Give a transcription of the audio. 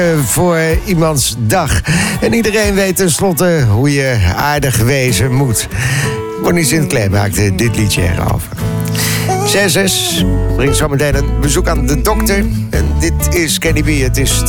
voor iemands dag. En iedereen weet tenslotte hoe je aardig wezen moet. Bonnie Sinclair maakte dit liedje erover. 6 brengt zometeen een bezoek aan de dokter. En dit is Kenny B. Het is